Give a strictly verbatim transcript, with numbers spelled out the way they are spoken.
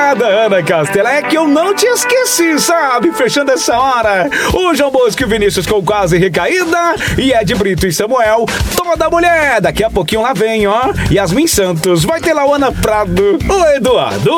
obrigada, Ana Castela. É que eu não te esqueci, sabe? Fechando essa hora, o João Bosco e Vinícius com quase recaída, e Ed Brito e Samuel, toda mulher. Daqui a pouquinho lá vem, ó, Yasmin Santos, vai ter Lauana Prado, o Eduardo